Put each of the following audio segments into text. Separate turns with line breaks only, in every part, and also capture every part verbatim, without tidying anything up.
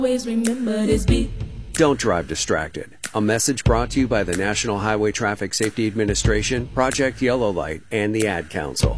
Always remember this beat.
Don't drive distracted. A message brought to you by the National Highway Traffic Safety Administration, Project Yellow Light, and the Ad Council.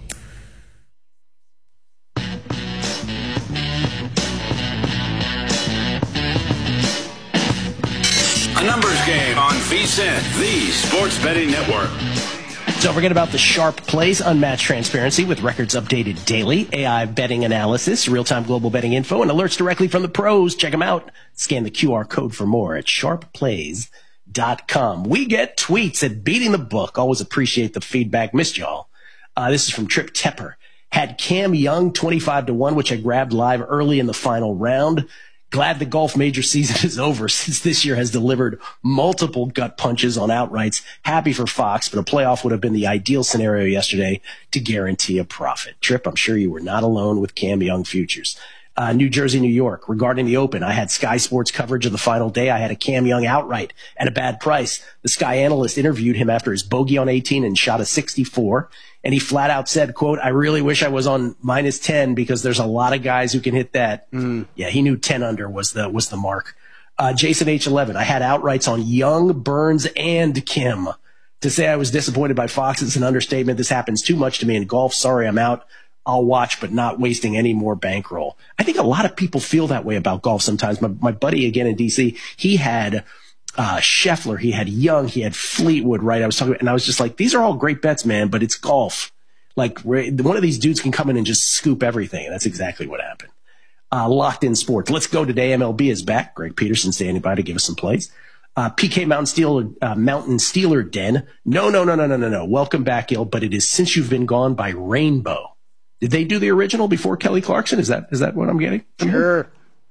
A numbers game on V S I N, the Sports Betting Network.
Don't forget about the Sharp Plays, unmatched transparency with records updated daily, A I betting analysis, real-time global betting info, and alerts directly from the pros. Check them out. Scan the Q R code for more at sharp plays dot com. We get tweets at Beating the Book. Always appreciate the feedback. Missed y'all. Uh, this is from Trip Tepper. Had Cam Young twenty-five to one, which I grabbed live early in the final round. Glad the golf major season is over since this year has delivered multiple gut punches on outrights. Happy for Fox, but a playoff would have been the ideal scenario yesterday to guarantee a profit. Trip, I'm sure you were not alone with Cam Young futures. Uh, New Jersey, New York, regarding the Open, I had Sky Sports coverage of the final day. I had a Cam Young outright at a bad price. The Sky analyst interviewed him after his bogey on eighteen and shot a sixty-four. And he flat out said, quote, I really wish I was on minus ten because there's a lot of guys who can hit that. Mm. Yeah, he knew ten under was the was the mark. Uh, Jason H eleven, I had outrights on Young, Burns, and Kim. To say I was disappointed by Fox is an understatement. This happens too much to me in golf. Sorry, I'm out. I'll watch, but not wasting any more bankroll. I think a lot of people feel that way about golf sometimes. My, my buddy, again, in D C, he had uh Scheffler, he had Young, he had Fleetwood, right? I was talking, and I was just like, these are all great bets, man, but it's golf. Like, one of these dudes can come in and just scoop everything, and that's exactly what happened. Uh, Locked In Sports. Let's go today. M L B is back. Greg Peterson standing by to give us some plays. Uh, P K Mountain Steeler, uh, Mountain Steeler Den. No, no, no, no, no, no, no. Welcome back, Il, but it is Since You've Been Gone by Rainbow. Did they do the original before Kelly Clarkson? Is that is that what I'm getting?
Sure.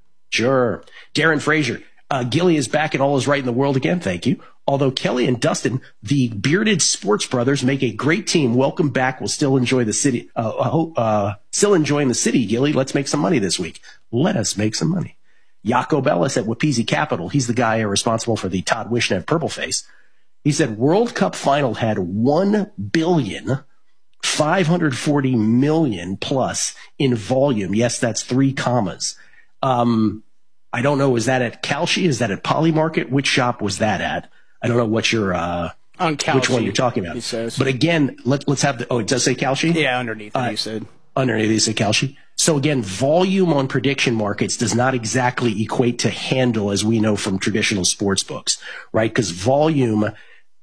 Sure. Darren Frazier. Uh, Gilly is back and all is right in the world again. Thank you. Although Kelly and Dustin, the bearded sports brothers, make a great team. Welcome back. We'll still enjoy the city. Uh, uh, still enjoying the city, Gilly. Let's make some money this week. Let us make some money. Jaco Bellis at Wapisi Capital. He's the guy responsible for the Todd Wishnev Purple Face. He said World Cup final had one billion five hundred forty million plus in volume. Yes, that's three commas. Um, I don't know. Is that at Kalshi? Is that at Polymarket? Which shop was that at? I don't know what your, uh,
on Kalshi,
which one you're talking about.
He says.
But again, let, let's have the, oh, it does say Kalshi?
Yeah, underneath
uh,
it, you said.
Underneath it say Kalshi. So again, volume on prediction markets does not exactly equate to handle, as we know from traditional sports books, right? Because volume,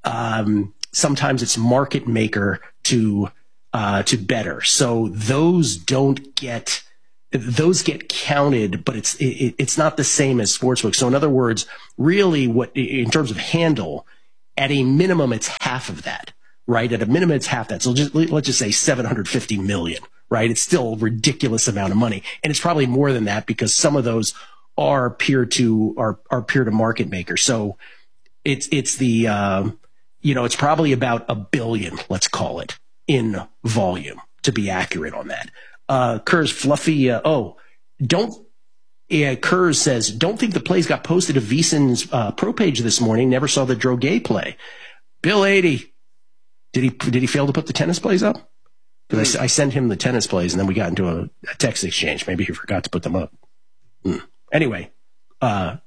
um, sometimes it's market maker to, uh, to better. So those don't get, those get counted, but it's it, it's not the same as sportsbook. So in other words, really, what in terms of handle, at a minimum, it's half of that, right? At a minimum, it's half that. So just, let's just say seven hundred fifty million, right? It's still a ridiculous amount of money, and it's probably more than that because some of those are peer to are are peer to market makers. So it's it's the um, you know it's probably about a billion, let's call it, in volume to be accurate on that. Uh, Kerr's fluffy, uh, oh, don't, yeah, Kerr says, don't think the plays got posted to VSiN's uh, pro page this morning. Never saw the Droguet play. Bill eighty, did he, did he fail to put the tennis plays up? Because mm. I, I sent him the tennis plays and then we got into a, a text exchange. Maybe he forgot to put them up. Mm. Anyway, uh,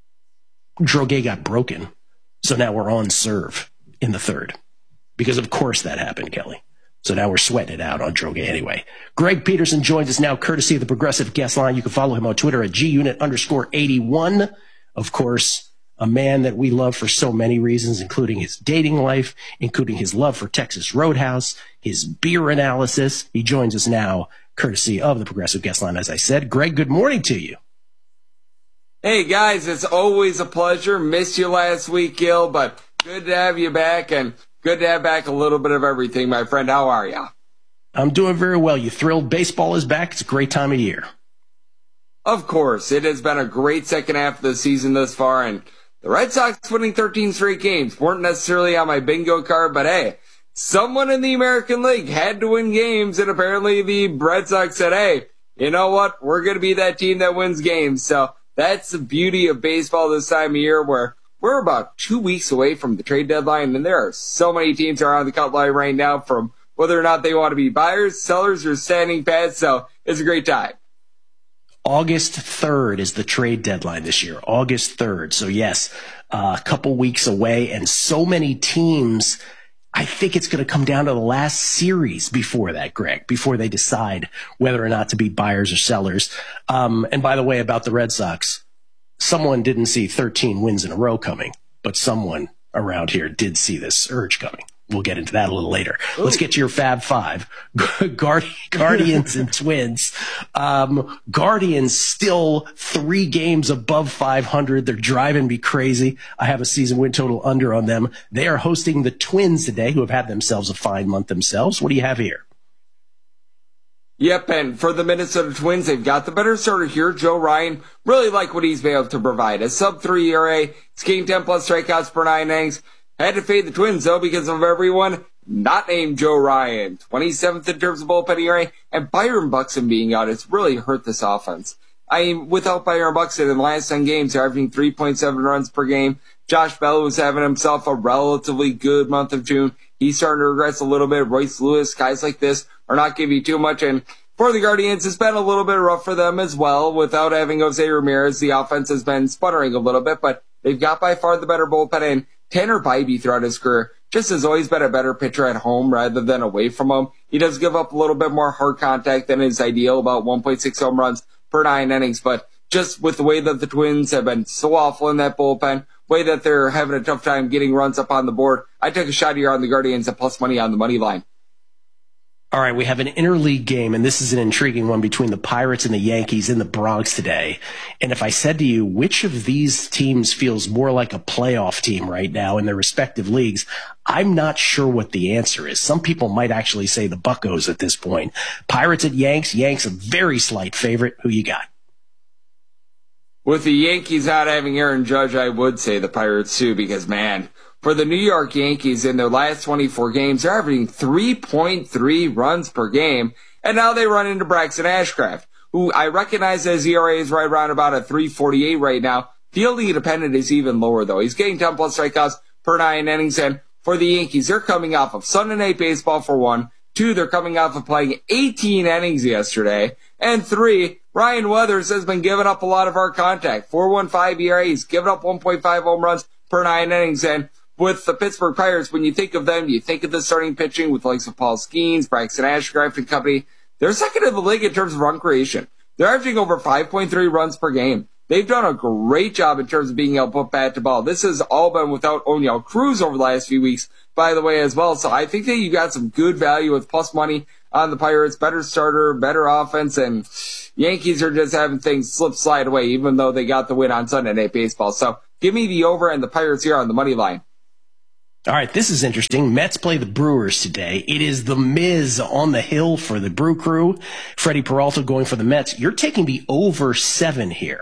Droguet got broken. So now we're on serve in the third. Because of course that happened, Kelly. So now we're sweating it out on Droguet anyway. Greg Peterson joins us now, courtesy of the Progressive Guest Line. You can follow him on Twitter at G-Unit underscore 81. Of course, a man that we love for so many reasons, including his dating life, including his love for Texas Roadhouse, his beer analysis. He joins us now, courtesy of the Progressive Guest Line, as I said. Greg, good morning to you.
Hey, guys, it's always a pleasure. Missed you last week, Gil, but good to have you back, and good to have back a little bit of everything, my friend. How are you?
I'm doing very well. You thrilled baseball is back? It's a great time of year.
Of course. It has been a great second half of the season thus far, and the Red Sox winning thirteen straight games weren't necessarily on my bingo card, but hey, someone in the American League had to win games, and apparently the Red Sox said, hey, you know what? We're going to be that team that wins games. So that's the beauty of baseball this time of year, where we're about two weeks away from the trade deadline, and there are so many teams around the cut line right now, from whether or not they want to be buyers, sellers, or standing pats. So it's a great time.
August third is the trade deadline this year. August third. So yes, uh, a couple weeks away, and so many teams. I think it's going to come down to the last series before that, Greg, before they decide whether or not to be buyers or sellers. Um, and by the way, about the Red Sox, someone didn't see thirteen wins in a row coming, but someone around here did see this surge coming. We'll get into that a little later. Ooh. Let's get to your Fab Five. Guard- Guardians and Twins. Um, Guardians still three games above five hundred. They're driving me crazy. I have a season win total under on them. They are hosting the Twins today, who have had themselves a fine month themselves. What do you have here?
Yep, and for the Minnesota Twins, they've got the better starter here, Joe Ryan. Really like what he's been able to provide. A sub three E R A, he's getting ten plus strikeouts per nine innings. Had to fade the Twins, though, because of everyone not named Joe Ryan. twenty-seventh in terms of bullpen E R A, and Byron Buxton being out, it's really hurt this offense. I mean, without Byron Buxton in the last ten games, they're averaging three point seven runs per game. Josh Bell was having himself a relatively good month of June. He's starting to regress a little bit. Royce Lewis, guys like this are not giving you too much. And for the Guardians, it's been a little bit rough for them as well. Without having Jose Ramirez, the offense has been sputtering a little bit, but they've got by far the better bullpen. And Tanner Bybee throughout his career just has always been a better pitcher at home rather than away from home. He does give up a little bit more hard contact than is ideal, about one point six home runs per nine innings. But just with the way that the Twins have been so awful in that bullpen, way that they're having a tough time getting runs up on the board, I took a shot here on the Guardians at plus money on the money line.
All right, we have an interleague game, and this is an intriguing one between the Pirates and the Yankees in the Bronx today. And if I said to you, which of these teams feels more like a playoff team right now in their respective leagues, I'm not sure what the answer is. Some people might actually say the Buccos at this point. Pirates at Yanks, Yanks a very slight favorite. Who you got?
With the Yankees not having Aaron Judge, I would say the Pirates too, because man, for the New York Yankees in their last twenty-four games, they're averaging three point three runs per game. And now they run into Braxton Ashcraft, who I recognize his E R A is right around about a three forty-eight right now. Fielding dependent is even lower though. He's getting ten plus strikeouts per nine innings. And for the Yankees, they're coming off of Sunday Night Baseball for one. Two, they're coming off of playing eighteen innings yesterday. And three, Ryan Weathers has been giving up a lot of hard contact. four point one five E R A. He's given up one point five home runs per nine innings. And with the Pittsburgh Pirates, when you think of them, you think of the starting pitching with the likes of Paul Skeens, Braxton Ashcraft and company. They're second in the league in terms of run creation. They're averaging over five point three runs per game. They've done a great job in terms of being able to put bat to ball. This has all been without Oneil Cruz over the last few weeks, by the way, as well. So I think that you got some good value with plus money on the Pirates. Better starter, better offense, and Yankees are just having things slip slide away, even though they got the win on Sunday Night Baseball. So give me the over and the Pirates here on the money line.
All right, this is interesting. Mets play the Brewers today. It is the Miz on the hill for the Brew Crew. Freddie Peralta going for the Mets. You're taking the over seven here.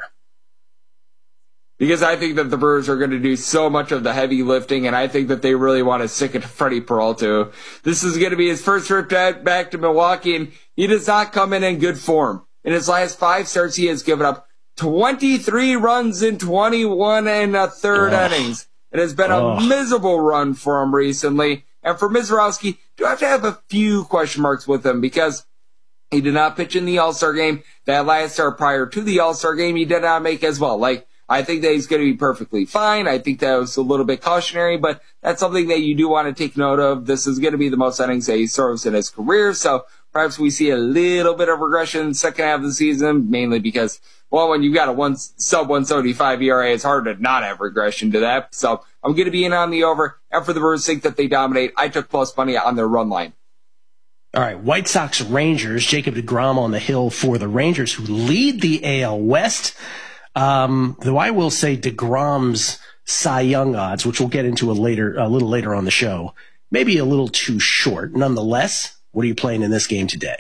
Because I think that the Brewers are going to do so much of the heavy lifting, and I think that they really want to stick it to Freddie Peralta. This is going to be his first trip back to Milwaukee, and he does not come in in good form. In his last five starts, he has given up twenty-three runs in twenty-one and a third oh. innings. It has been oh. a miserable run for him recently. And for Mizorowski, do I have to have a few question marks with him because he did not pitch in the All-Star game. That last start prior to the All-Star game, he did not make as well. Like, I think that he's going to be perfectly fine. I think that was a little bit cautionary, but that's something that you do want to take note of. This is going to be the most innings that he serves in his career. So perhaps we see a little bit of regression in the second half of the season, mainly because, well, when you've got a one sub one seventy-five E R A, it's hard to not have regression to that. So I'm going to be in on the over. And for the Brewers, think that they dominate. I took plus money on their run line.
All right, White Sox Rangers. Jacob deGrom on the hill for the Rangers, who lead the A L West. Um, though I will say DeGrom's Cy Young odds, which we'll get into a later, a little later on the show, maybe a little too short. Nonetheless, what are you playing in this game today?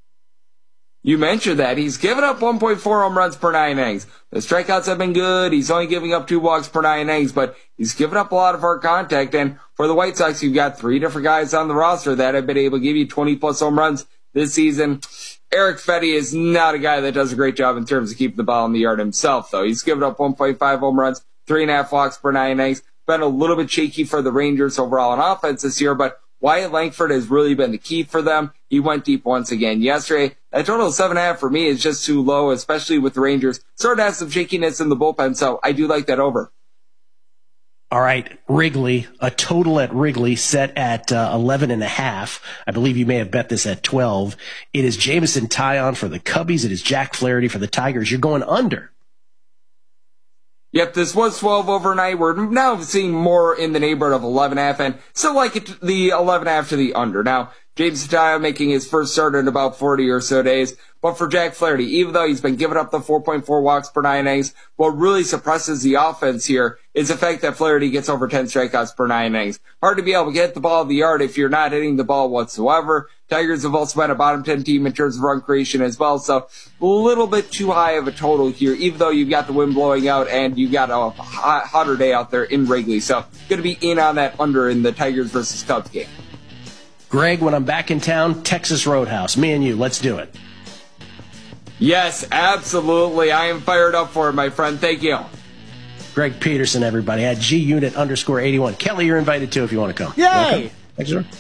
You mentioned that. He's given up one point four home runs per nine innings. The strikeouts have been good. He's only giving up two walks per nine innings, but he's given up a lot of hard contact. And for the White Sox, you've got three different guys on the roster that have been able to give you twenty plus home runs this season. Eric Fetty is not a guy that does a great job in terms of keeping the ball in the yard himself, though. He's given up one point five home runs, three and a half walks per nine innings. Been a little bit shaky for the Rangers overall on offense this year, but Wyatt Langford has really been the key for them. He went deep once again yesterday. That total of seven and a half for me is just too low, especially with the Rangers. Sort of has some shakiness in the bullpen, so I do like that over.
All right, Wrigley, a total at Wrigley set at uh, eleven and a half. I believe you may have bet this at twelve. It is Jameson Taillon for the Cubbies. It is Jack Flaherty for the Tigers. You're going under.
Yep, this was twelve overnight. We're now seeing more in the neighborhood of eleven and a half, and still like it, the eleven and a half to the under. Now, James Taillon making his first start in about forty or so days. But for Jack Flaherty, even though he's been giving up the four point four walks per nine innings, what really suppresses the offense here is the fact that Flaherty gets over ten strikeouts per nine innings. Hard to be able to get the ball in the yard if you're not hitting the ball whatsoever. Tigers have also been a bottom ten team in terms of run creation as well, so a little bit too high of a total here, even though you've got the wind blowing out and you've got a hot, hotter day out there in Wrigley. So going to be in on that under in the Tigers versus Cubs game.
Greg, when I'm back in town, Texas Roadhouse. Me and you, let's do it.
Yes, absolutely. I am fired up for it, my friend. Thank you.
Greg Peterson, everybody, at G Unit underscore eighty-one. Kelly, you're invited too if you want to come.
Yay!
Thanks, sir.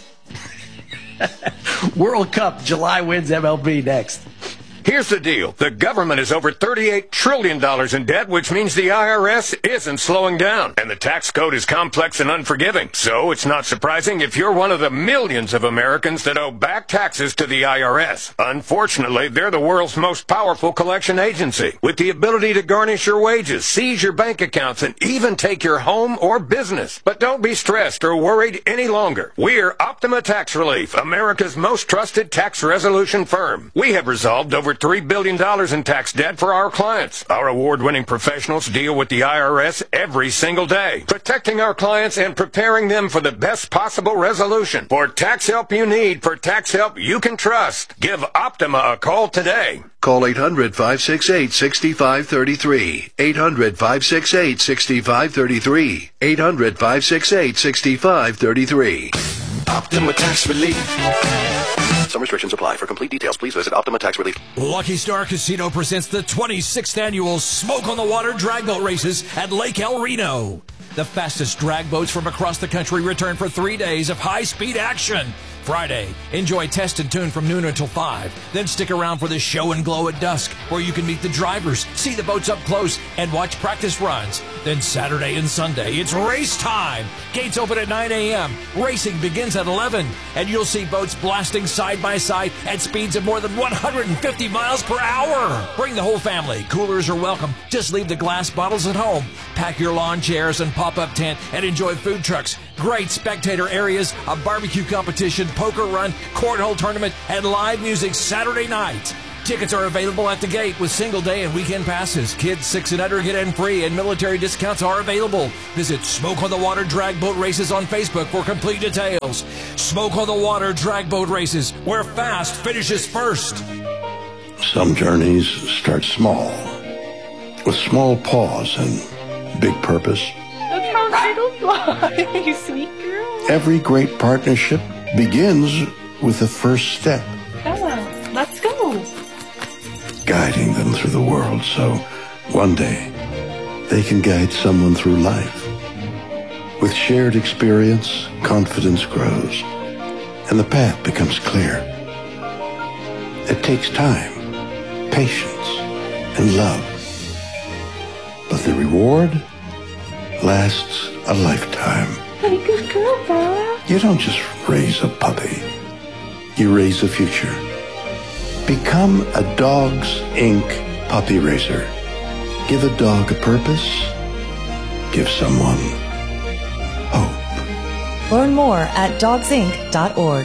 World Cup, July wins M L B next.
Here's the deal. The government is over thirty-eight trillion dollars in debt, which means the I R S isn't slowing down. And the tax code is complex and unforgiving. So it's not surprising if you're one of the millions of Americans that owe back taxes to the I R S. Unfortunately, they're the world's most powerful collection agency, with the ability to garnish your wages, seize your bank accounts, and even take your home or business. But don't be stressed or worried any longer. We're Optima Tax Relief, America's most trusted tax resolution firm. We have resolved over three billion dollars in tax debt for our clients. Our award-winning professionals deal with the I R S every single day, protecting our clients and preparing them for the best possible resolution. For tax help you need, for tax help you can trust, give Optima a call today.
Call eight hundred, five six eight, six five three three. eight hundred, five six eight, six five three three. eight hundred, five six eight, six five three three.
Optima Tax Relief.
Some restrictions apply. For complete details, please visit Optima Tax Relief.
Lucky Star Casino presents the twenty-sixth annual Smoke on the Water drag boat races at Lake El Reno. The fastest drag boats from across the country return for three days of high-speed action. Friday, enjoy Test and Tune from noon until five. Then stick around for the Show and Glow at dusk, where you can meet the drivers, see the boats up close, and watch practice runs. Then Saturday and Sunday, it's race time. Gates open at nine a.m. Racing begins at eleven, and you'll see boats blasting side by side at speeds of more than one hundred fifty miles per hour. Bring the whole family. Coolers are welcome. Just leave the glass bottles at home. Pack your lawn chairs and pop-up tent and enjoy food trucks, great spectator areas, a barbecue competition, poker run, cornhole tournament, and live music Saturday night. Tickets are available at the gate with single day and weekend passes. Kids six and under get in free, and military discounts are available. Visit Smoke on the Water Drag Boat Races on Facebook for complete details. Smoke on the Water Drag Boat Races, where fast finishes first.
Some journeys start small, with small pause and big purpose.
Look how little fly, you sweet girl.
Every great partnership begins with the first step.
Oh, let's go.
Guiding them through the world so one day they can guide someone through life. With shared experience, confidence grows, and the path becomes clear. It takes time, patience, and love. But the reward lasts a lifetime.
Hey, good girl, Bella.
You don't just raise a puppy. You raise a future. Become a Dogs Incorporated puppy raiser. Give a dog a purpose. Give someone hope.
Learn more at dogs inc dot org.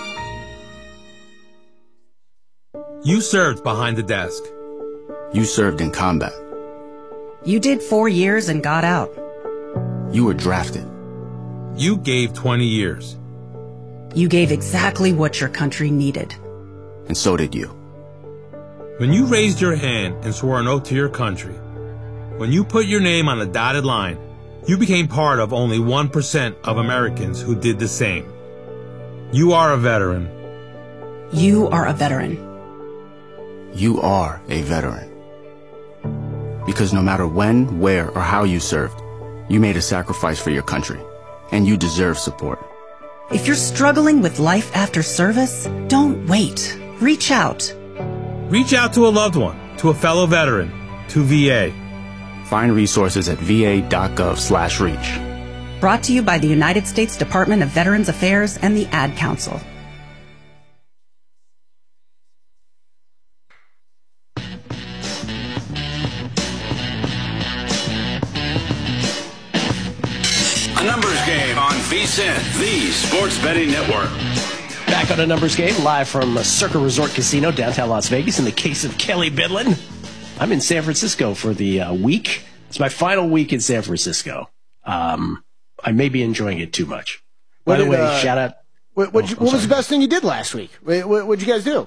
You served behind the desk.
You served in combat.
You did four years and got out.
You were drafted.
You gave twenty years.
You gave exactly what your country needed.
And so did you.
When you raised your hand and swore an oath to your country, when you put your name on a dotted line, you became part of only one percent of Americans who did the same. You are a veteran.
You are a veteran.
You are a veteran. Because no matter when, where, or how you served, you made a sacrifice for your country, and you deserve support.
If you're struggling with life after service, don't wait. Reach out.
Reach out to a loved one, to a fellow veteran, to V A.
Find resources at va.gov slash reach.
Brought to you by the United States Department of Veterans Affairs and the Ad Council.
A numbers game on V S I N, the Sports Betting Network.
Back on a numbers game, live from Circa Resort Casino, downtown Las Vegas, in the case of Kelly Bidlin. I'm in San Francisco for the uh, week. It's my final week in San Francisco. Um, I may be enjoying it too much. By
What
the
did,
way,
uh,
shout out.
What, what'd you-
Oh, I'm
what was
sorry.
the best thing you did last week? What, what, what'd you guys do?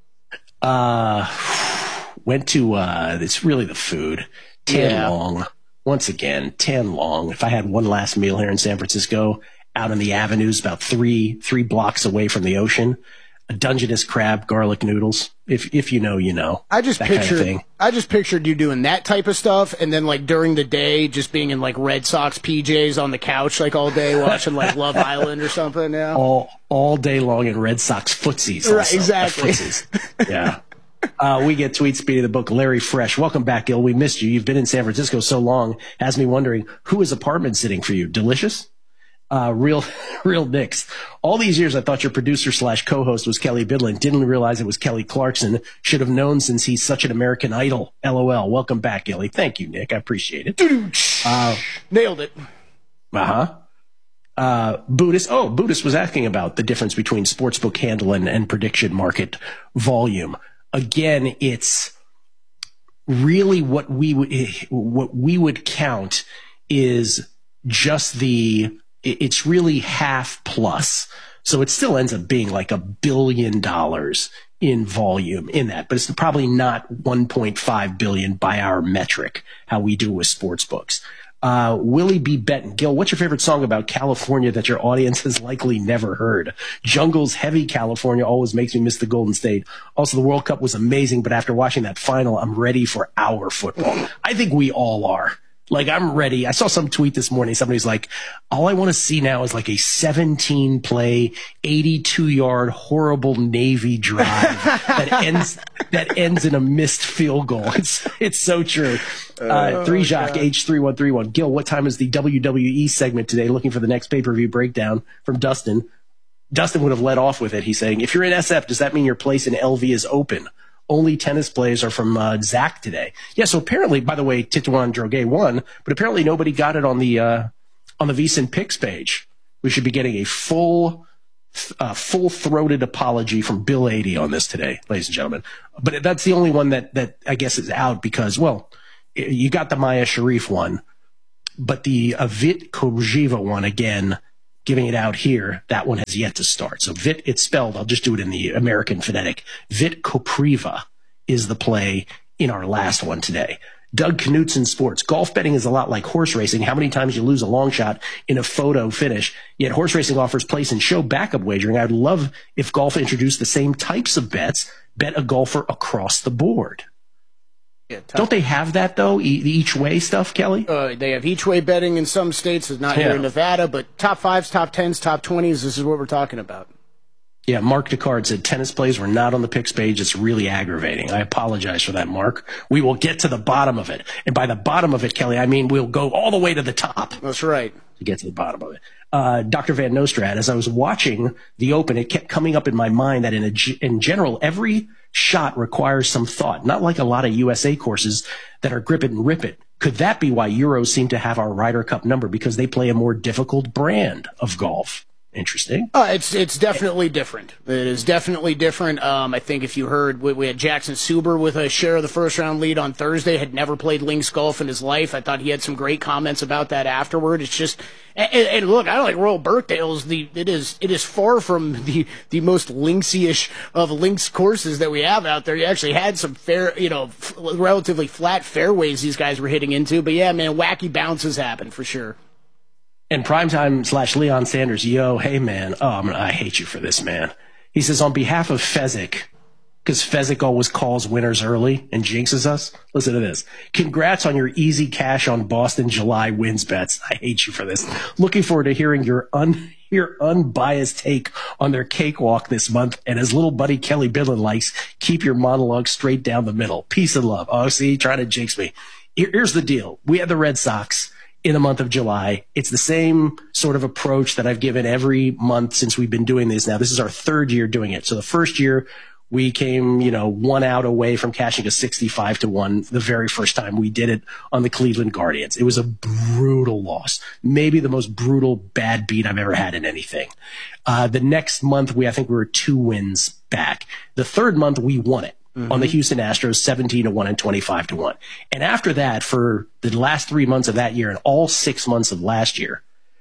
Uh, went to, uh, it's really the food. Tan
Yeah.
Long. Once again, Tan Long. If I had one last meal here in San Francisco, out on the avenues, about three, three blocks away from the ocean, a Dungeness crab, garlic noodles. If, if you know, you know.
I just
that kind of
pictured,
thing.
I just pictured you doing that type of stuff, and then like during the day, just being in like Red Sox P Js on the couch like all day, watching like Love Island or something. Yeah,
all all day long in Red Sox footsies.
Right,
also.
exactly.
Uh, footsies. Yeah. Uh, we get tweet speed of the book. Larry Fresh, welcome back, Gil. We missed you. You've been in San Francisco so long, has me wondering who is apartment sitting for you. Delicious. Uh, real, real Knicks. All these years, I thought your producer slash co-host was Kelly Bidlin. Didn't realize it was Kelly Clarkson. Should have known since he's such an American idol. LOL. Welcome back, Gilly. Thank you, Nick. I appreciate it. Uh,
nailed it.
uh-huh. Uh, Buddhist. Oh, Buddhist was asking about the difference between sportsbook handle and, and prediction market volume. Again, it's really what we would, what we would count is just the, it's really half plus. So it still ends up being like a billion dollars in volume in that, but it's probably not one point five billion by our metric, how we do with sports books. Uh, Willie B. Benton. Gil, what's your favorite song about California that your audience has likely never heard? Jungle's Heavy California always makes me miss the Golden State. Also, the World Cup was amazing, but after watching that final, I'm ready for our football. I think we all are. Like, I'm ready. I saw some tweet this morning. Somebody's like, all I want to see now is like a seventeen play, eighty-two yard, horrible Navy drive that ends, that ends in a missed field goal. It's, it's so true. Uh,
Oh,
three Jacques H three one three one. Gil, what time is the W W E segment today? Looking for the next pay-per-view breakdown from Dustin. Dustin would have led off with it. He's saying, if you're in S F, does that mean your place in L V is open? Only tennis plays are from uh, Zach today. Yeah, so apparently, by the way, Tituan Droguet won, but apparently nobody got it on the uh, on the V S I N Picks page. We should be getting a full uh, full-throated apology from Bill Adie on this today, ladies and gentlemen. But that's the only one that that I guess is out because, well, you got the Maya Sharif one, but the Avit Kojiva one, again, giving it out here, that one has yet to start. So Vit, it's spelled, I'll just do it in the American phonetic. Vit Kopriva is the play in our last one today. Doug Knutson Sports. Golf betting is a lot like horse racing. How many times you lose a long shot in a photo finish? Yet horse racing offers place and show backup wagering. I'd love if golf introduced the same types of bets. Bet a golfer across the board.
Yeah,
Don't they have that, though, e- the each way stuff, Kelly?
Uh, they have each way betting in some states. It's not
Yeah.
here in Nevada, but top fives, top tens, top twenties, this is what we're talking about.
Yeah, Mark Descartes said tennis plays were not on the picks page. It's really aggravating. I apologize for that, Mark. We will get to the bottom of it. And by the bottom of it, Kelly, I mean we'll go all the way to the top.
That's right.
To get to the bottom of it. Uh, Doctor Van Nostrad, as I was watching the Open, it kept coming up in my mind that in, a, in general, every shot requires some thought, not like a lot of U S A courses that are grip it and rip it. Could that be why Euros seem to have our Ryder Cup number? Because they play a more difficult brand of golf. Interesting.
Uh, it's it's definitely different. It is definitely different. Um, I think if you heard, we, we had Jackson Suber with a share of the first round lead on Thursday, had never played links golf in his life. I thought he had some great comments about that afterward. It's just, and, and look, I like Royal Birkdale's. The it is it is far from the the most linksy-ish of links courses that we have out there. You actually had some fair, you know, f- relatively flat fairways these guys were hitting into. But yeah, man, wacky bounces happen for sure.
And Primetime slash Leon Sanders, yo, hey man, oh, I'm, I hate you for this, man. He says, on behalf of Fezzik, because Fezzik always calls winners early and jinxes us? Listen to this. Congrats on your easy cash on Boston July wins bets. I hate you for this. Looking forward to hearing your un your unbiased take on their cakewalk this month. And as little buddy Kelly Bidlin likes, keep your monologue straight down the middle. Peace and love. Oh, see, trying to jinx me. Here, here's the deal. We had the Red Sox in the month of July. It's the same sort of approach that I've given every month since we've been doing this now. This is our third year doing it. So the first year, we came, you know, one out away from cashing a sixty-five to one the very first time we did it on the Cleveland Guardians. It was a brutal loss, maybe the most brutal bad beat I've ever had in anything. Uh, the next month, we I think we were two wins back. The third month, we won it mm-hmm. on the Houston Astros, seventeen to one and twenty-five to one. And after that, for the last three months of that year and all six months of last year,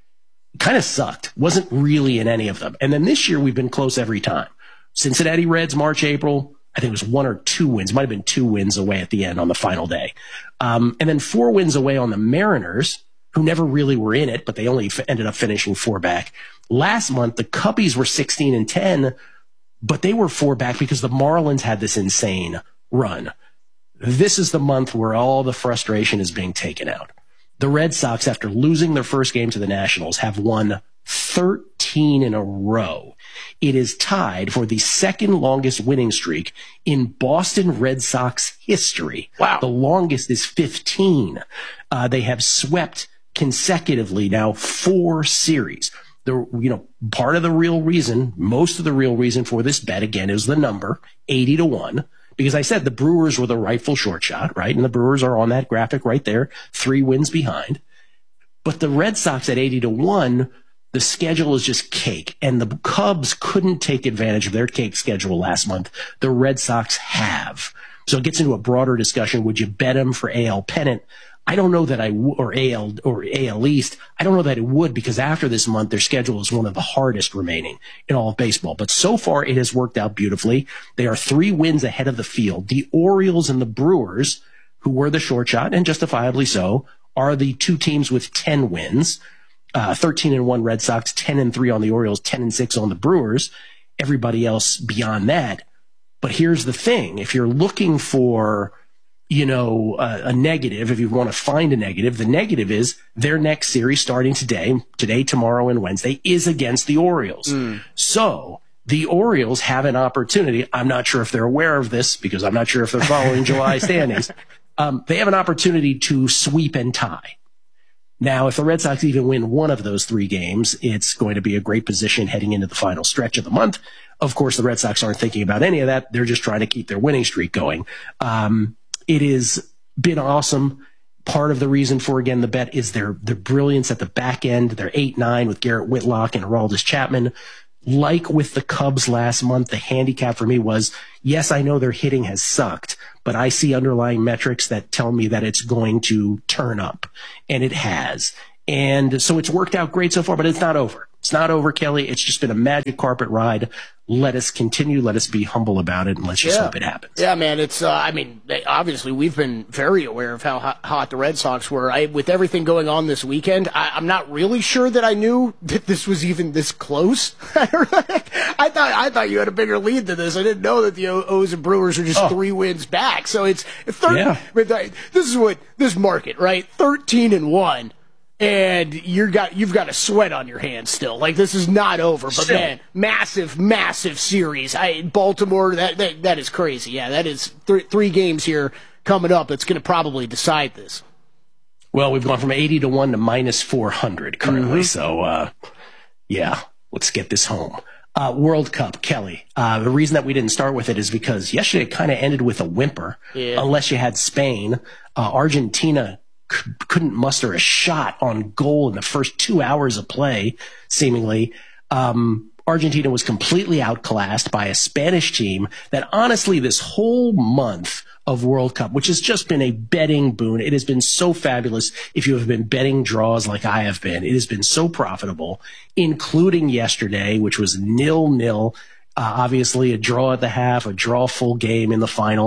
kind of sucked. Wasn't really in any of them. And then this year, we've been close every time. Cincinnati Reds, March, April, I think it was one or two wins. Might have been two wins away at the end on the final day. Um, and then four wins away on the Mariners, who never really were in it, but they only f- ended up finishing four back. Last month, the Cubbies were sixteen and ten, but they were four back because the Marlins had this insane run. This is the month where all the frustration is being taken out. The Red Sox, after losing their first game to the Nationals, have won thirteen in a row. It is tied for the second longest winning streak in Boston Red Sox history. Wow. The longest is fifteen. Uh, they have swept consecutively now four series. The, you know, part of the real reason, most of the real reason for this bet, again, is the number, eighty to one. Because I said the Brewers were the rightful short shot, right? And the Brewers are on that graphic right there, three wins behind. But the Red Sox at eighty to one, the schedule is just cake, and the Cubs couldn't take advantage of their cake schedule last month. The Red Sox have. So it gets into a broader discussion. Would you bet them for A L pennant? I don't know that I w- or A L or A L East. I don't know that it would, because after this month, their schedule is one of the hardest remaining in all of baseball. But so far, it has worked out beautifully. They are three wins ahead of the field. The Orioles and the Brewers, who were the short shot, and justifiably so, are the two teams with ten wins. Uh, thirteen and one Red Sox, ten and three on the Orioles, ten and six on the Brewers. Everybody else beyond that. But here's the thing. If you're looking for, you know, a, a negative, if you want to find a negative, the negative is their next series starting today, today, tomorrow, and Wednesday is against the Orioles. Mm. So the Orioles have an opportunity. I'm not sure if they're aware of this because I'm not sure if they're following July standings. Um, they have an opportunity to sweep and tie. Now, if the Red Sox even win one of those three games, it's going to be a great position heading into the final stretch of the month. Of course, the Red Sox aren't thinking about any of that. They're just trying to keep their winning streak going. Um, it has been awesome. Part of the reason for, again, the bet is their, their brilliance at the back end. They're eight nine with Garrett Whitlock and Aroldis Chapman. Like with the Cubs last month, the handicap for me was, yes, I know their hitting has sucked, but I see underlying metrics that tell me that it's going to turn up, and it has. And so it's worked out great so far, but it's not over. It's not over, Kelly. It's just been a magic carpet ride. Let us continue. Let us be humble about it, and let's just
yeah.
hope it happens.
Yeah, man. It's. Uh, I mean, obviously, we've been very aware of how hot, hot the Red Sox were. I, with everything going on this weekend, I, I'm not really sure that I knew that this was even this close. I thought I thought you had a bigger lead than this. I didn't know that the O's and Brewers are just oh. three wins back. So it's thirty. Yeah. This is what this market, right? Thirteen and one. And you're got you've got a sweat on your hands still. Like, this is not over, but still. Man, massive, massive series. I Baltimore, that that, that is crazy. Yeah, that is th- three games here coming up. That's going to probably decide this.
Well, we've gone from eighty to one to minus four hundred currently. Mm-hmm. So, uh, yeah, let's get this home. Uh, World Cup, Kelly. Uh, the reason that we didn't start with it is because yesterday it kind of ended with a whimper. Yeah. Unless you had Spain, uh, Argentina couldn't muster a shot on goal in the first two hours of play, seemingly. Um, Argentina was completely outclassed by a Spanish team that, honestly, this whole month of World Cup, which has just been a betting boon, it has been so fabulous. If you have been betting draws like I have been, it has been so profitable, including yesterday, which was nil-nil. Uh, obviously, a draw at the half, a draw full game in the final.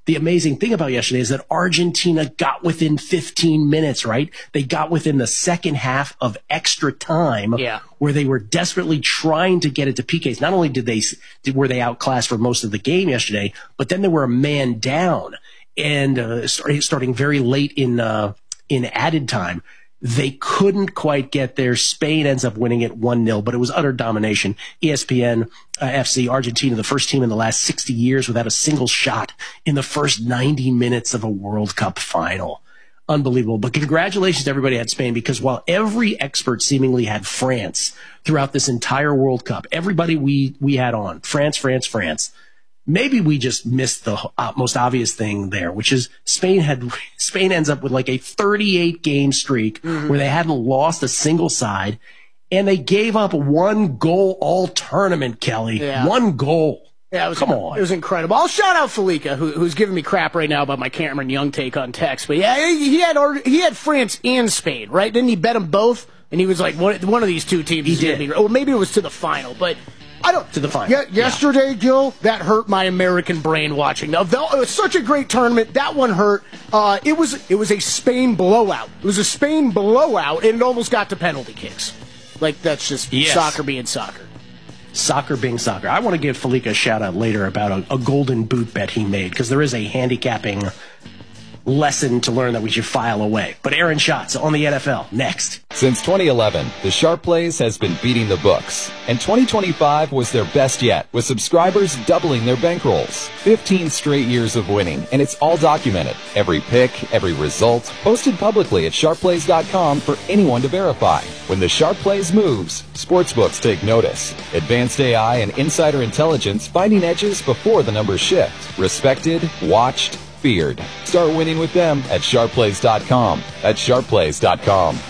the amazing thing about yesterday is that Argentina got within fifteen minutes, right? They got within the second half of extra time
yeah.
where they were desperately trying to get it to P Ks. Not only did they, did, were they outclassed for most of the game yesterday, but then they were a man down and uh, starting, starting very late in, uh, in added time. They couldn't quite get there. Spain ends up winning it one nil, but it was utter domination. E S P N uh, F C, Argentina, the first team in the last sixty years without a single shot in the first ninety minutes of a World Cup final. Unbelievable. But congratulations to everybody at Spain, because while every expert seemingly had France throughout this entire World Cup, everybody we, we had on, France, France, France, maybe we just missed the uh, most obvious thing there, which is Spain had Spain ends up with like a thirty-eight game streak mm-hmm. where they hadn't lost a single side, and they gave up one goal all tournament, Kelly.
Yeah.
One goal.
Yeah, it was,
Come on.
It was incredible. I'll shout out Felica, who, who's giving me crap right now about my Cameron Young take on text. But yeah, he had he had France and Spain, right? Didn't he bet them both? And he was like, one, one of these two teams
he
is
did.
going to be, or maybe it was to the final, but I don't.
To the final.
Yeah, yesterday, yeah. Gil, that hurt my American brain watching. Now, though, it was such a great tournament. That one hurt. Uh, it was it was a Spain blowout. It was a Spain blowout, and it almost got to penalty kicks. Like, that's just
yes.
soccer being soccer.
Soccer being soccer. I want to give Felica a shout-out later about a, a golden boot bet he made, because there is a handicapping lesson to learn that we should file away. But Aaron Schatz on the N F L, next.
Since twenty eleven, the Sharp Plays has been beating the books, and twenty twenty-five was their best yet, with subscribers doubling their bankrolls. fifteen straight years of winning, and it's all documented. Every pick, every result, posted publicly at sharp plays dot com for anyone to verify. When the Sharp Plays moves, sportsbooks take notice. Advanced A I and insider intelligence finding edges before the numbers shift. Respected, watched, feared. Start winning with them at sharp plays dot com. At sharp plays dot com.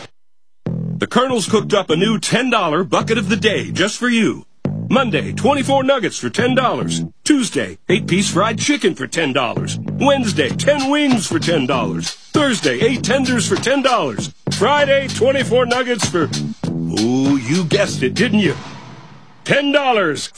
The Colonel's cooked up a new ten dollar bucket of the day just for you. Monday, twenty-four nuggets for ten dollars. Tuesday, eight piece fried chicken for ten dollars. Wednesday, ten wings for ten dollars. Thursday, eight tenders for ten dollars. Friday, twenty-four nuggets for... Ooh, you guessed it, didn't you? ten dollars.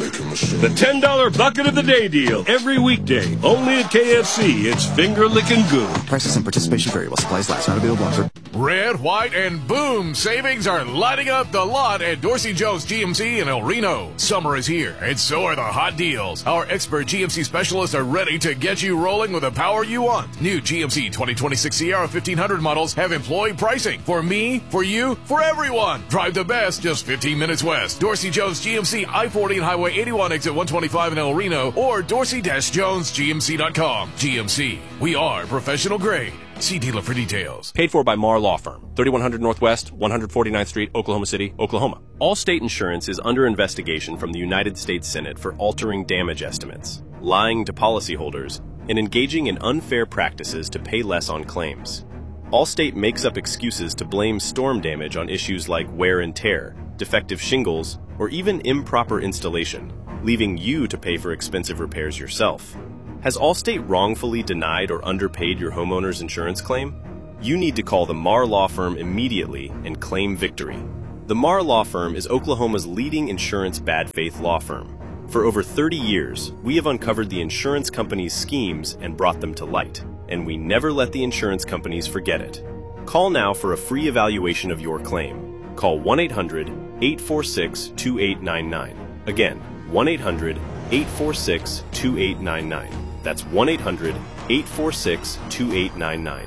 The ten dollar bucket of the day deal. Every weekday. Only at K F C. It's finger-licking good.
Prices and participation vary while supplies last. Not available on...
Red, white, and boom savings are lighting up the lot at Dorsey Jones G M C in El Reno. Summer is here, and so are the hot deals. Our expert G M C specialists are ready to get you rolling with the power you want. New G M C twenty twenty-six Sierra fifteen hundred models have employee pricing. For me, for you, for everyone. Drive the best just fifteen minutes west. Dorsey Jones G M C, I forty and Highway eighty-one, exit one twenty-five in El Reno, or dorsey jones g m c dot com. G M C, we are professional grade. See dealer for details.
Paid for by Marr Law Firm, thirty-one hundred Northwest, one forty-ninth Street, Oklahoma City, Oklahoma. Allstate Insurance is under investigation from the United States Senate for altering damage estimates, lying to policyholders, and engaging in unfair practices to pay less on claims. Allstate makes up excuses to blame storm damage on issues like wear and tear, defective shingles, or even improper installation, leaving you to pay for expensive repairs yourself. Has Allstate wrongfully denied or underpaid your homeowner's insurance claim? You need to call the Marr Law Firm immediately and claim victory. The Marr Law Firm is Oklahoma's leading insurance bad faith law firm. For over thirty years, we have uncovered the insurance companies' schemes and brought them to light, and we never let the insurance companies forget it. Call now for a free evaluation of your claim. Call one eight hundred, eight four six, two eight nine nine. Again, one eight hundred, eight four six, two eight nine nine. That's one eight hundred, eight four six, two eight nine nine.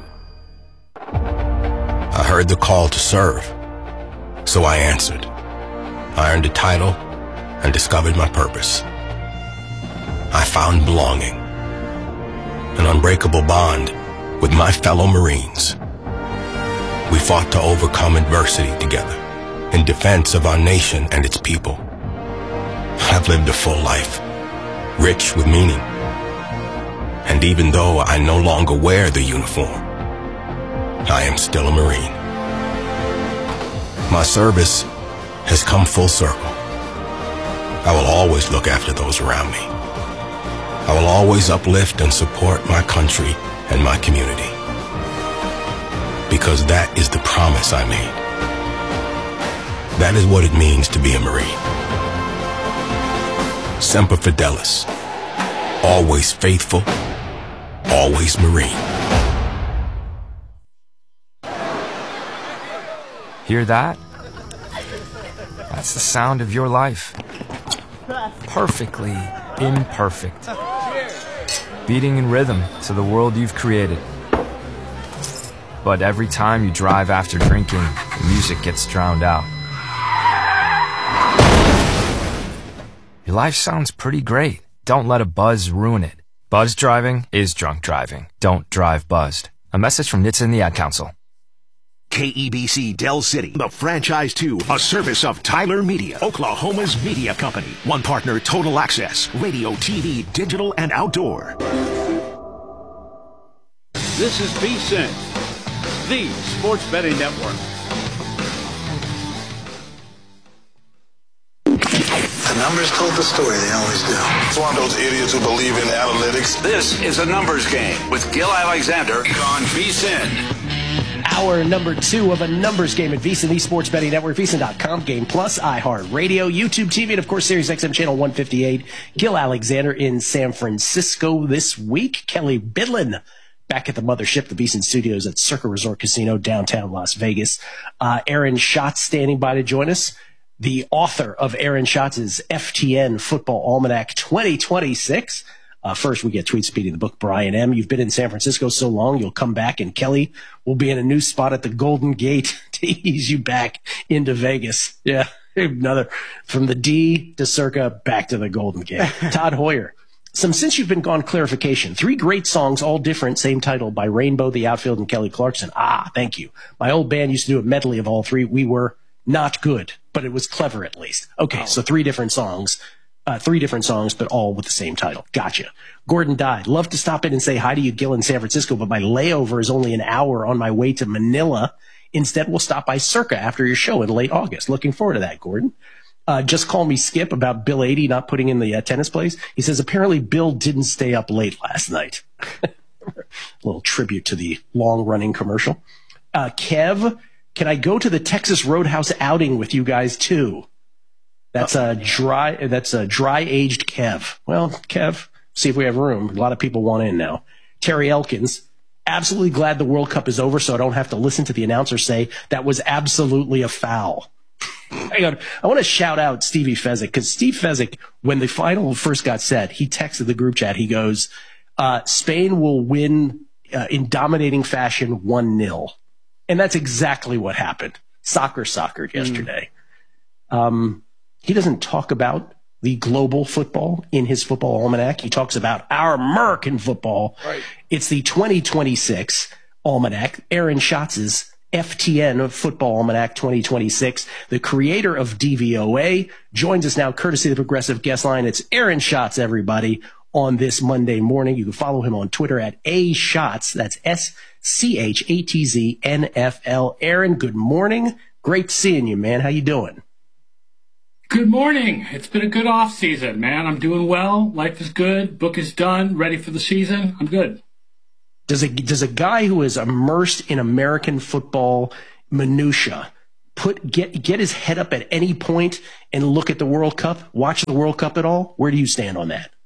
I heard the call to serve, so I answered. I earned a title and discovered my purpose. I found belonging, an unbreakable bond with my fellow Marines. We fought to overcome adversity together in defense of our nation and its people. I've lived a full life, rich with meaning. And even though I no longer wear the uniform, I am still a Marine. My service has come full circle. I will always look after those around me. I will always uplift and support my country and my community. Because that is the promise I made. That is what it means to be a Marine. Semper Fidelis, always faithful always Marine.
Hear that? That's the sound of your life. Perfectly imperfect. Beating in rhythm to the world you've created. But every time you drive after drinking, the music gets drowned out. Your life sounds pretty great. Don't let a buzz ruin it. Buzz driving is drunk driving. Don't drive buzzed. A message from N H T S A and the Ad Council.
K E B C Del City, the franchise two, a service of Tyler Media, Oklahoma's media company. One partner, Total Access, radio, T V, digital, and outdoor.
This is V S I N, the Sports Betting Network.
The numbers told the story, they always do.
It's one of those idiots who believe in analytics. This is a numbers game with Gil Alexander on V S I N.
Hour number two of a numbers game at VSiN, the Sports Betting Network, V S I N dot com, Game Plus, iHeartRadio, YouTube T V, and of course Sirius X M Channel one fifty-eight. Gil Alexander in San Francisco this week. Kelly Bidlin back at the mothership, the V S I N studios at Circa Resort Casino, downtown Las Vegas. Uh, Aaron Schatz standing by to join us. The author of Aaron Schatz's F T N Football Almanac twenty twenty-six. Uh, first, we get tweet speeding the book. Brian M., you've been in San Francisco so long, you'll come back, and Kelly will be in a new spot at the Golden Gate to ease you back into Vegas. Yeah, another from the D to Circa back to the Golden Gate. Todd Hoyer, some Since You've Been Gone clarification. Three great songs, all different, same title, by Rainbow, The Outfield, and Kelly Clarkson. Ah, thank you. My old band used to do a medley of all three. We were not good, but it was clever at least. Okay, oh. So three different songs. Uh, three different songs, but all with the same title. Gotcha. Gordon died. Love to stop in and say hi to you, Gil, in San Francisco, but my layover is only an hour on my way to Manila. Instead, we'll stop by Circa after your show in late August. Looking forward to that, Gordon. Uh, just call me Skip about Bill eighty not putting in the uh, tennis plays. He says, apparently Bill didn't stay up late last night. A little tribute to the long-running commercial. Uh, Kev, can I go to the Texas Roadhouse outing with you guys, too? That's a dry, that's a dry-aged Kev. Well, Kev, see if we have room. A lot of people want in now. Terry Elkins, absolutely glad the World Cup is over so I don't have to listen to the announcer say that was absolutely a foul. Hang on. I want to shout out Stevie Fezzik, because Steve Fezzik, when the final first got set, he texted the group chat. He goes, uh, Spain will win uh, in dominating fashion one nil. And that's exactly what happened. Soccer soccered yesterday. Mm. Um, He doesn't talk about the global football in his football almanac. He talks about our American football. Right. It's the twenty twenty-six almanac, Aaron Schatz's F T N Football Almanac twenty twenty-six. The creator of D V O A joins us now, courtesy of the Progressive Guest Line. It's Aaron Schatz, everybody, on this Monday morning. You can follow him on Twitter at A Schatz. That's S C H A T Z N F L. Aaron, good morning. Great seeing you, man. How you doing?
Good morning. It's been a good off season, man. I'm doing well. Life is good. Book is done. Ready for the season. I'm good.
Does a does a guy who is immersed in American football minutia put get get his head up at any point and look at the World Cup? Watch the World Cup at all? Where do you stand on that?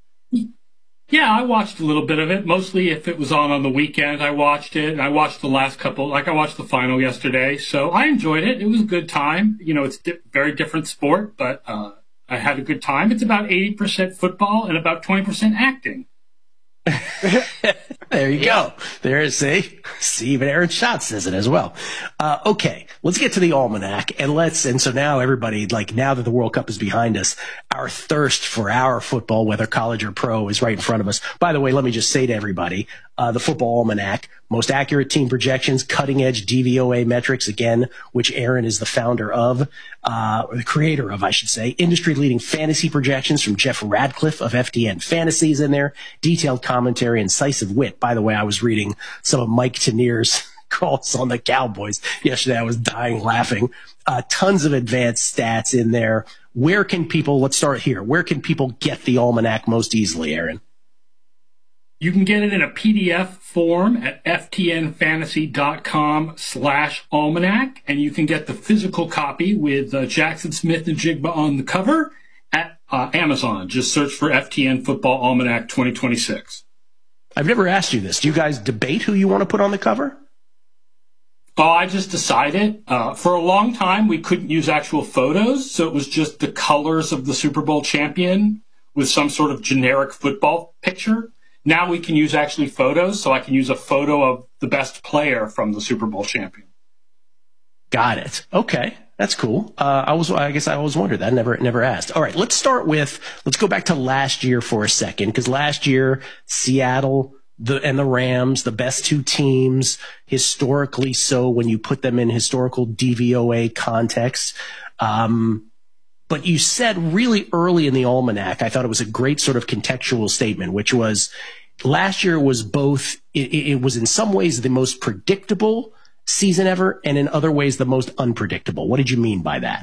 Yeah, I watched a little bit of it. Mostly if it was on on the weekend, I watched it. And I watched the last couple, like I watched the final yesterday. So I enjoyed it. It was a good time. You know, it's a di- very different sport, but uh, I had a good time. It's about eighty percent football and about twenty percent acting.
There you go. There is, see, see, even Aaron Schatz says it as well. Uh, okay, let's get to the almanac, and let's, and so now everybody, like now that the World Cup is behind us, our thirst for our football, whether college or pro, is right in front of us. By the way, let me just say to everybody, uh, the Football Almanac, most accurate team projections, cutting edge D V O A metrics, again, which Aaron is the founder of, uh, or the creator of, I should say, industry leading fantasy projections from Jeff Radcliffe of F T N Fantasies in there, detailed commentary, incisive wit. By the way, I was reading some of Mike Tannier's calls on the Cowboys yesterday. I was dying laughing. Uh, tons of advanced stats in there. Where can people, let's start here. Where can people get the almanac most easily, Aaron?
You can get it in a P D F form at ftnfantasy.com slash almanac, and you can get the physical copy with uh, Jackson Smith and Jigba on the cover at uh, Amazon. Just search for F T N Football Almanac twenty twenty-six.
I've never asked you this. Do you guys debate who you want to put on the cover?
Oh, I just decided. Uh, for a long time, we couldn't use actual photos, so it was just the colors of the Super Bowl champion with some sort of generic football picture. Now we can use actually photos, so I can use a photo of the best player from the Super Bowl champion.
Got it. Okay. That's cool. Uh, I was, I guess I always wondered that. Never, never asked. All right. Let's start with, let's go back to last year for a second. Cause last year, Seattle, the, and the Rams, the best two teams historically. So when you put them in historical D V O A context, um, but you said really early in the almanac, I thought it was a great sort of contextual statement, which was last year was both, it, it was in some ways the most predictable season ever, and in other ways the most unpredictable. What did you mean by that?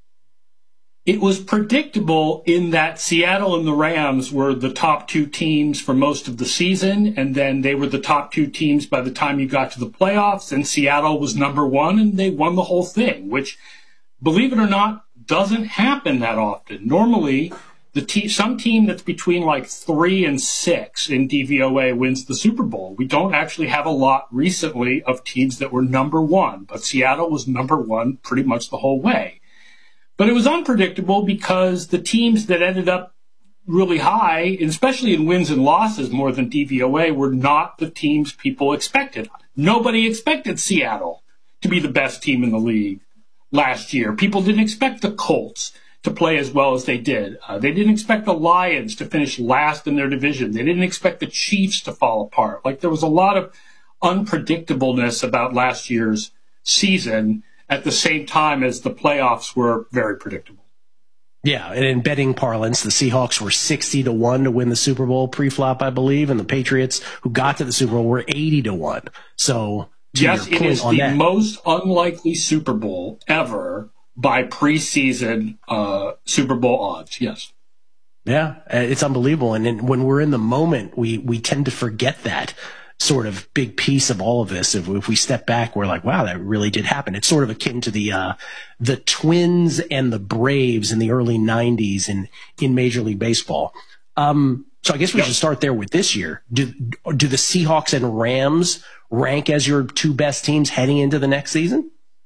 It was predictable in that Seattle and the Rams were the top two teams for most of the season, and then they were the top two teams by the time you got to the playoffs, and Seattle was number one, and they won the whole thing, which, believe it or not, doesn't happen that often. Normally, the te- some team that's between like three and six in D V O A wins the Super Bowl. We don't actually have a lot recently of teams that were number one, but Seattle was number one pretty much the whole way. But it was unpredictable because the teams that ended up really high, especially in wins and losses more than D V O A, were not the teams people expected. Nobody expected Seattle to be the best team in the league last year. People didn't expect the Colts to play as well as they did. Uh, they didn't expect the Lions to finish last in their division. They didn't expect the Chiefs to fall apart. Like, there was a lot of unpredictableness about last year's season at the same time as the playoffs were very predictable.
Yeah, and in betting parlance, the Seahawks were sixty to one to win the Super Bowl pre-flop, I believe, and the Patriots, who got to the Super Bowl, were eighty to one. So, to
yes,
your
it
point
is
on
the
that,
most unlikely Super Bowl ever by preseason uh, Super Bowl odds, yes.
Yeah, it's unbelievable. And then when we're in the moment, we, we tend to forget that sort of big piece of all of this. If, if we step back, we're like, wow, that really did happen. It's sort of akin to the uh, the Twins and the Braves in the early nineties in, in Major League Baseball. Um, so I guess we yep. should start there with this year. Do, do the Seahawks and Rams rank as your two best teams heading into the next season?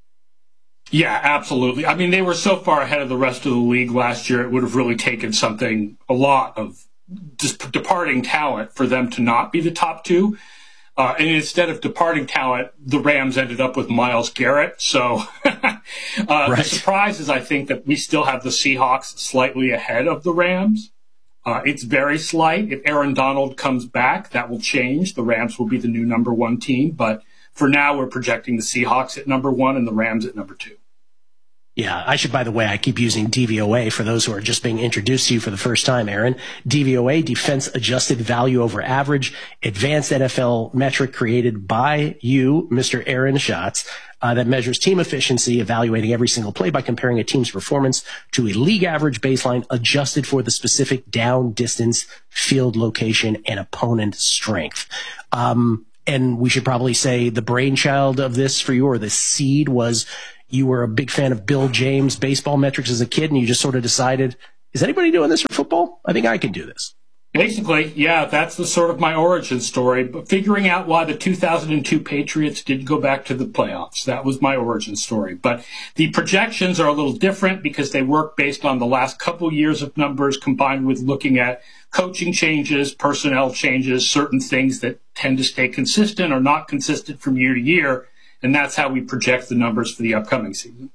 Yeah, absolutely. I mean, they were so far ahead of the rest of the league last year, it would have really taken something, a lot of just departing talent for them to not be the top two. Uh, and instead of departing talent, the Rams ended up with Myles Garrett. So uh, right. The surprise is, I think, that we still have the Seahawks slightly ahead of the Rams. Uh, it's very slight. If Aaron Donald comes back, that will change. The Rams will be the new number one team. But for now, we're projecting the Seahawks at number one and the Rams at number two.
Yeah, I should, by the way, I keep using D V O A for those who are just being introduced to you for the first time, Aaron. D V O A, Defense Adjusted Value Over Average, advanced N F L metric created by you, Mister Aaron Schatz, uh, that measures team efficiency, evaluating every single play by comparing a team's performance to a league average baseline adjusted for the specific down, distance, field location, and opponent strength. Um, and we should probably say the brainchild of this for you, or the seed, was you were a big fan of Bill James' baseball metrics as a kid, and you just sort of decided, is anybody doing this for football? I think I can do this.
Basically, yeah, that's the sort of my origin story. But figuring out why the two thousand two Patriots didn't go back to the playoffs, that was my origin story. But the projections are a little different because they work based on the last couple years of numbers combined with looking at coaching changes, personnel changes, certain things that tend to stay consistent or not consistent from year to year. And that's how we project the numbers for the upcoming season.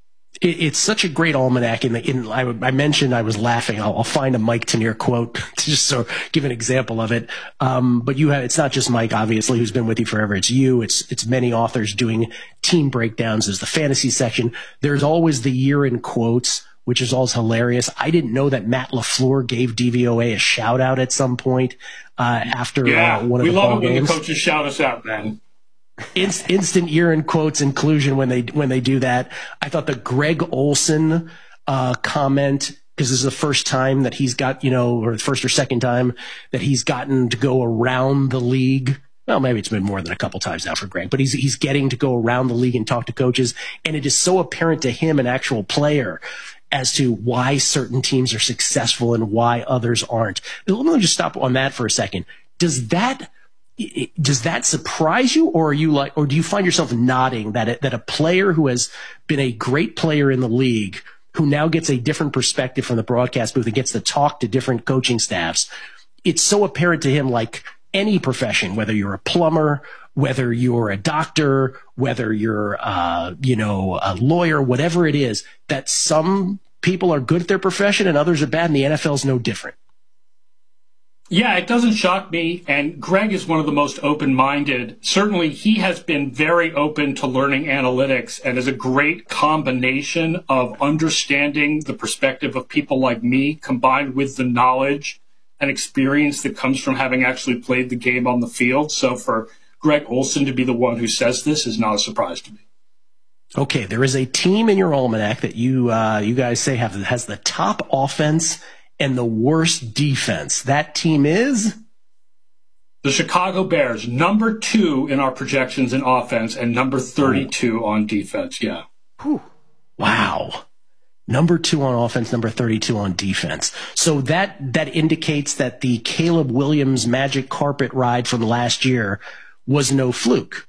It, it's such a great almanac. In the, in, I, I mentioned I was laughing. I'll, I'll find a Mike Tanier quote to just so give an example of it. Um, but you have, it's not just Mike, obviously, who's been with you forever. It's you. It's, it's many authors doing team breakdowns. There's the fantasy section. There's always the year in quotes, which is always hilarious. I didn't know that Matt LaFleur gave D V O A a shout out at some point, uh, after
yeah,
uh, one of the
we
ball
love it when
games.
the coaches shout us out, man.
Inst- instant year in quotes inclusion when they when they do that. I thought the Greg Olson uh, comment, because this is the first time that he's got, you know, or the first or second time that he's gotten to go around the league. Well, maybe it's been more than a couple times now for Greg, but he's he's getting to go around the league and talk to coaches, and it is so apparent to him, an actual player, as to why certain teams are successful and why others aren't. Let me just stop on that for a second. Does that it, does that surprise you, or are you like, or do you find yourself nodding that it, that a player who has been a great player in the league, who now gets a different perspective from the broadcast booth and gets to talk to different coaching staffs, it's so apparent to him, like any profession, whether you're a plumber, whether you're a doctor, whether you're, uh, you know, a lawyer, whatever it is, that some people are good at their profession and others are bad, and the N F L is no different.
Yeah, it doesn't shock me. And Greg is one of the most open-minded. Certainly, he has been very open to learning analytics and is a great combination of understanding the perspective of people like me combined with the knowledge and experience that comes from having actually played the game on the field. So for Greg Olsen to be the one who says this is not a surprise to me.
Okay, there is a team in your almanac that you uh, you guys say have has the top offense and the worst defense. That team is?
The Chicago Bears, number two in our projections in offense and number thirty-two on defense, yeah.
Whew. Wow. Number two on offense, number thirty-two on defense. So that that indicates that the Caleb Williams magic carpet ride from last year was no fluke.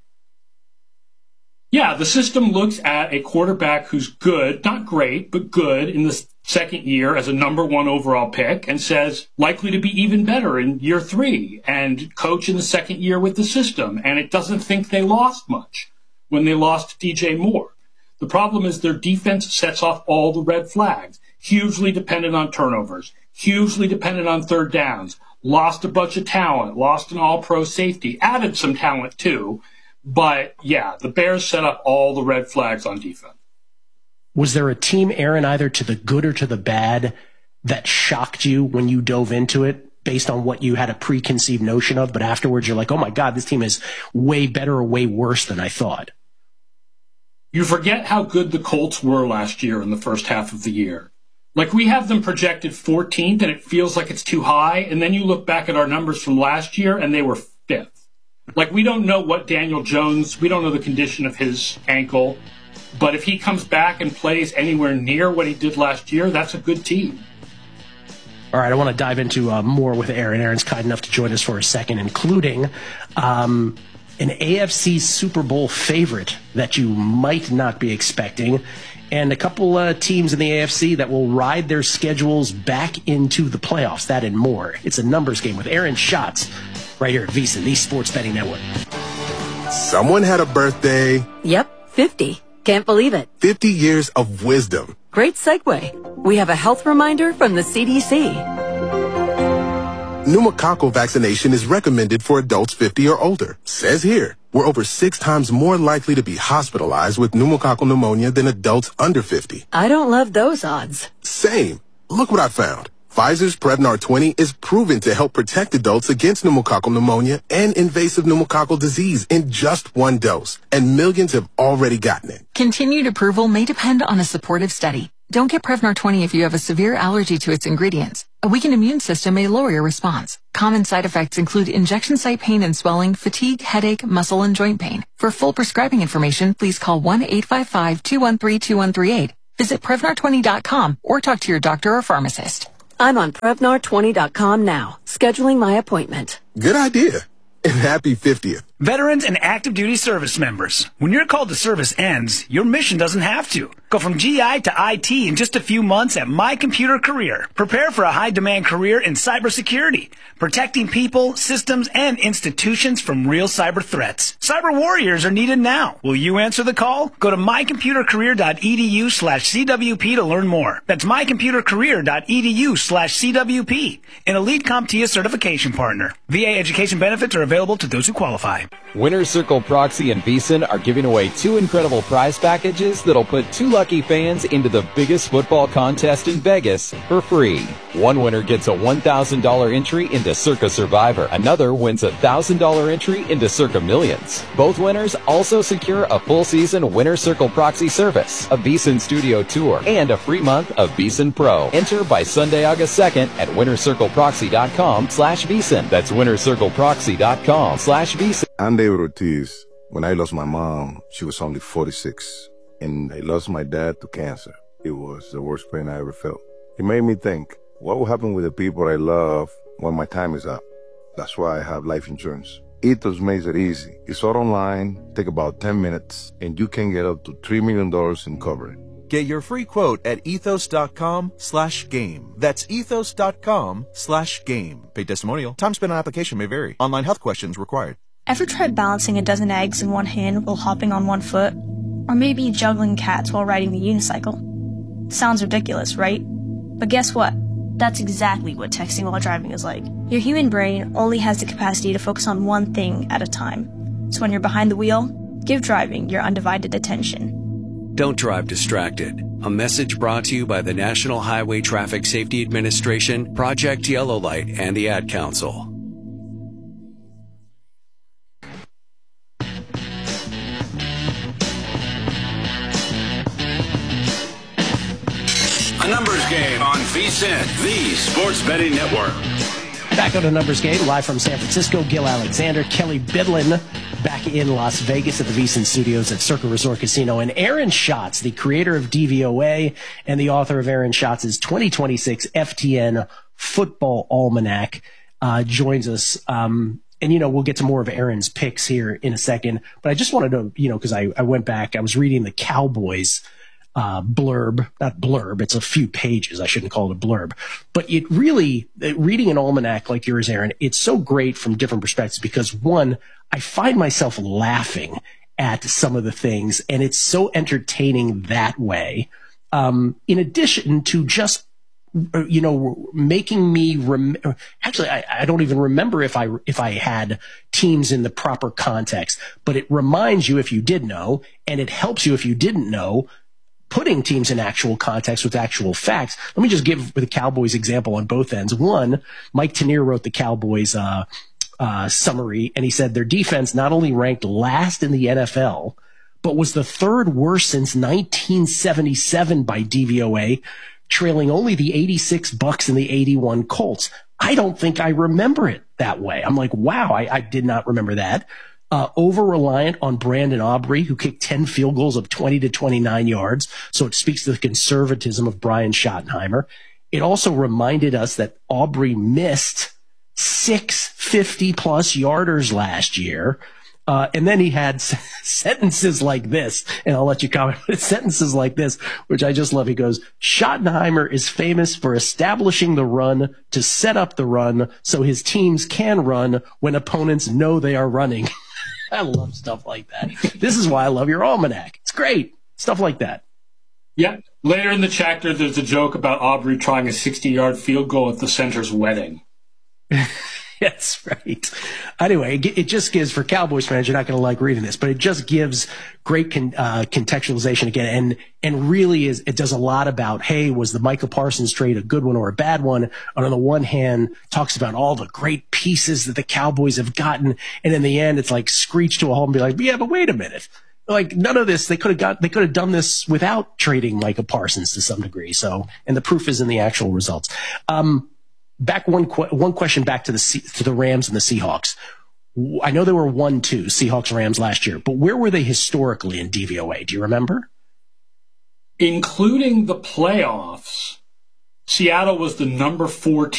Yeah, the system looks at a quarterback who's good, not great, but good in the second year as a number one overall pick and says likely to be even better in year three and coach in the second year with the system. And it doesn't think they lost much when they lost D J Moore. The problem is their defense sets off all the red flags, hugely dependent on turnovers, hugely dependent on third downs, lost a bunch of talent, lost an all-pro safety, added some talent too. But, yeah, the Bears set up all the red flags on defense.
Was there a team, Aaron, either to the good or to the bad, that shocked you when you dove into it based on what you had a preconceived notion of, but afterwards you're like, oh, my God, this team is way better or way worse than I thought?
You forget how good the Colts were last year in the first half of the year. Like, we have them projected fourteenth, and it feels like it's too high, and then you look back at our numbers from last year, and they were fifth. Like, we don't know what Daniel Jones, we don't know the condition of his ankle, but if he comes back and plays anywhere near what he did last year, that's a good team.
All right, I want to dive into uh, more with Aaron. Aaron's kind enough to join us for a second, including um, an A F C Super Bowl favorite that you might not be expecting, and a couple uh, teams in the A F C that will ride their schedules back into the playoffs, that and more. It's a numbers game with Aaron Schatz right here at VSiN, the Sports Betting Network.
Someone had a birthday.
Yep, fifty. Can't believe it.
fifty years of wisdom.
Great segue. We have a health reminder from the C D C.
Pneumococcal vaccination is recommended for adults fifty or older. Says here, we're over six times more likely to be hospitalized with pneumococcal pneumonia than adults under fifty.
I don't love those odds.
Same. Look what I found. Pfizer's Prevnar twenty is proven to help protect adults against pneumococcal pneumonia and invasive pneumococcal disease in just one dose, and millions have already gotten it.
Continued approval may depend on a supportive study. Don't get Prevnar twenty if you have a severe allergy to its ingredients. A weakened immune system may lower your response. Common side effects include injection site pain and swelling, fatigue, headache, muscle, and joint pain. For full prescribing information, please call one eight five five, two one three, two one three eight. Visit Prevnar twenty dot com or talk to your doctor or pharmacist.
I'm on Prevnar twenty dot com now, scheduling my appointment.
Good idea. And happy fiftieth.
Veterans and active duty service members. When your call to service ends, your mission doesn't have to. Go from G I to I T in just a few months at My Computer Career. Prepare for a high-demand career in cybersecurity, protecting people, systems, and institutions from real cyber threats. Cyber warriors are needed now. Will you answer the call? Go to mycomputercareer.edu slash CWP to learn more. That's mycomputercareer.edu slash CWP, an Elite CompTIA certification partner. V A education benefits are available to those who qualify.
Winner's Circle Proxy and VSiN are giving away two incredible prize packages that'll put two lucky fans into the biggest football contest in Vegas for free. One winner gets a one thousand dollars entry into Circa Survivor. Another wins a one thousand dollars entry into Circa Millions. Both winners also secure a full season Winner's Circle Proxy service, a VSiN studio tour, and a free month of VSiN Pro. Enter by Sunday, August second at winnercircleproxy.com slash VSiN. That's winnercircleproxy.com slash VSiN.
I'm David Ortiz. When I lost my mom, she was only forty-six, and I lost my dad to cancer. It was the worst pain I ever felt. It made me think, what will happen with the people I love when my time is up? That's why I have life insurance. Ethos makes it easy. It's all online, take about ten minutes, and you can get up to three million dollars in coverage.
Get your free quote at ethos.com slash game. That's ethos.com slash game. Paid testimonial. Time spent on application may vary. Online health questions required.
Ever tried balancing a dozen eggs in one hand while hopping on one foot? Or maybe juggling cats while riding the unicycle? Sounds ridiculous, right? But guess what? That's exactly what texting while driving is like. Your human brain only has the capacity to focus on one thing at a time. So when you're behind the wheel, give driving your undivided attention.
Don't drive distracted. A message brought to you by the National Highway Traffic Safety Administration, Project Yellow Light, and the Ad Council.
A numbers game on V S I N, the sports betting network.
Back on a numbers game, live from San Francisco, Gil Alexander, Kelly Bidlin, back in Las Vegas at the V S I N studios at Circa Resort Casino. And Aaron Schatz, the creator of D V O A and the author of Aaron Schatz's twenty twenty-six F T N Football Almanac, uh, joins us. Um, and, you know, we'll get to more of Aaron's picks here in a second. But I just wanted to, you know, because I, I went back, I was reading the Cowboys Uh, blurb, not blurb, it's a few pages. I shouldn't call it a blurb. But it really, reading an almanac like yours, Aaron, it's so great from different perspectives because, one, I find myself laughing at some of the things, and it's so entertaining that way. Um, in addition to just, you know, making me rem- actually, I, I don't even remember if I if I had teams in the proper context, but it reminds you if you did know, and it helps you if you didn't know, putting teams in actual context with actual facts. Let me just give the Cowboys example on both ends. One, Mike Tanier wrote the Cowboys uh, uh, summary, and he said their defense not only ranked last in the N F L, but was the third worst since nineteen seventy-seven by D V O A, trailing only the eighty-six Bucks and the eighty-one Colts. I don't think I remember it that way. I'm like, wow, I, I did not remember that. Uh, over-reliant on Brandon Aubrey, who kicked ten field goals of twenty to twenty-nine yards. So it speaks to the conservatism of Brian Schottenheimer. It also reminded us that Aubrey missed six fifty-plus yarders last year. Uh, and then he had sentences like this, and I'll let you comment, but sentences like this, which I just love. He goes, Schottenheimer is famous for establishing the run to set up the run so his teams can run when opponents know they are running. I love stuff like that. This is why I love your almanac. It's great. Stuff like that.
Yeah. Later in the chapter, there's a joke about Aubrey trying a sixty-yard field goal at the center's wedding.
That's right. Anyway, it just gives, for Cowboys fans, you're not going to like reading this, but it just gives great con, uh, contextualization again, and and really is it does a lot about, hey, was the Michael Parsons trade a good one or a bad one? And on the one hand, talks about all the great pieces that the Cowboys have gotten, and in the end, it's like screech to a halt and be like, yeah, but wait a minute. Like, none of this, they could have got, they could have done this without trading Micah Parsons to some degree. So, and the proof is in the actual results. Um, Back one qu- one question back to the C- to the Rams and the Seahawks. I know they were one two Seahawks Rams last year, but where were they historically in D V O A? Do you remember?
Including the playoffs, Seattle was the number four team